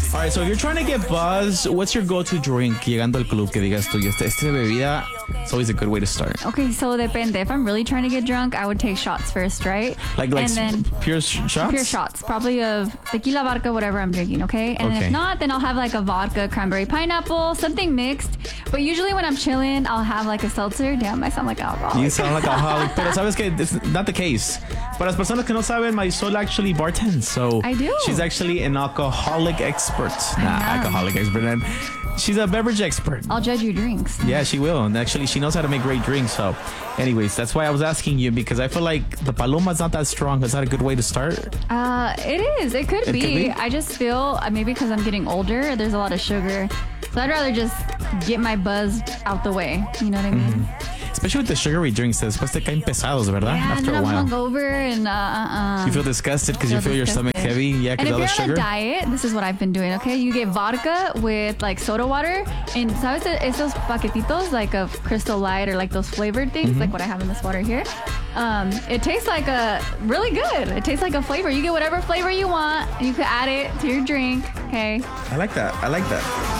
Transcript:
All right, so if you're trying to get buzzed, what's your go-to drink llegando al club que digas tú, esta bebida, it's always a good way to start. Okay, so depende. If I'm really trying to get drunk, I would take shots first, right? Like and then pure shots? Pure shots, probably of tequila, vodka, whatever I'm drinking, okay? And Okay. if not, then I'll have like a vodka, cranberry, pineapple, something mixed. But usually when I'm chilling, I'll have like a seltzer. Damn, I sound like an alcoholic. You sound like an alcoholic. Pero sabes que it's not the case. Para las personas que no saben, Marisol actually bartends. So I do. She's actually an alcoholic expert. Alcoholic expert. And she's a beverage expert. I'll judge your drinks. Yeah, she will. And actually, she knows how to make great drinks. So anyways, that's why I was asking you, because I feel like the Paloma's not that strong. Is that a good way to start? It is. It could be. I just feel maybe because I'm getting older, there's a lot of sugar. So I'd rather just get my buzz out the way. You know what I mean? Especially with the sugary drinks, después te caen pesados, ¿verdad? Yeah, After and a then while. I'm hungover and You feel disgusted because you feel your stomach heavy? Yeah, and because if all the you're sugar? on a diet, this is what I've been doing, okay? You get vodka with like soda water and sabes esos paquetitos like of Crystal Light or like those flavored things, like what I have in this water here. It tastes like really good. It tastes like a flavor. You get whatever flavor you want. You can add it to your drink, okay? I like that.